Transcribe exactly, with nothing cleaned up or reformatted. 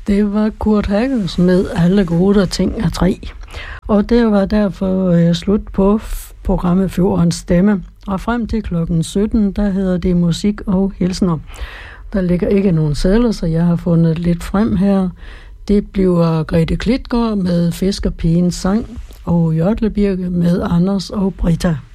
Det var Kurt Haggers med Alle gode ting er tre. Og det var derfor øh, slut på programmet Fjordens Stemme. Og frem til klokken sytten, der hedder det musik og hilsner. Der ligger ikke nogen sedler, så jeg har fundet lidt frem her. Det bliver Grete Klitgaard med Fiskerpigens sang og Jørtlebirke med Anders og Britta.